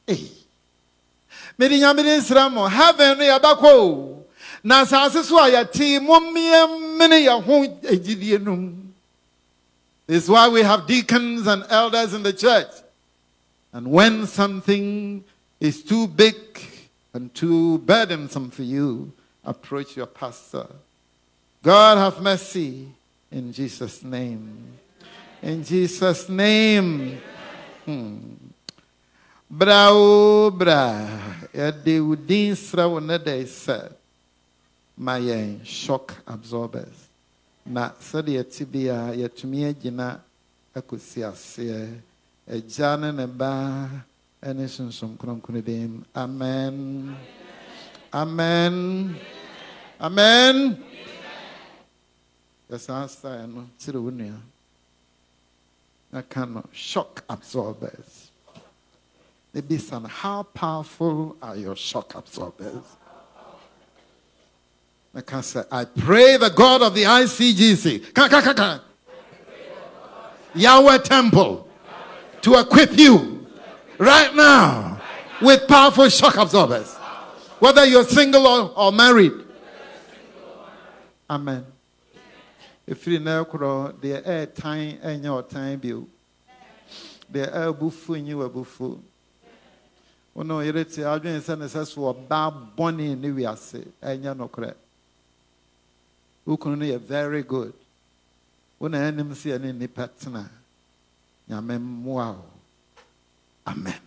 Hey. Medi nyamede nsramo heaven no yabako. Na sase so ayati momie mene ya ho agidie num. This is why we have deacons and elders in the church. And when something is too big and too burdensome for you, approach your pastor. God have mercy in Jesus' name. In Jesus' name. Bra bra. Yade udin sra wonade said. My shock absorbers. Na sadi tibia yatumi agina akosi ase ejane ne ba ene sunsun kronkronim. Amen. Amen. Amen. Yes, answer no tiri wunia. I cannot shock absorbers. Maybe son, how powerful are your shock absorbers? I can say, I pray the God of the ICGC, Yahweh Temple, to equip you right now with powerful shock absorbers, whether you're single or married. Amen. If you know, the air time and your time bill, the air buffo in you a buffo. Oh no, you're at the audience and says, for a bad bonnie in the Viase, and you're not correct. Who can be very good. When I see any partner, Amen.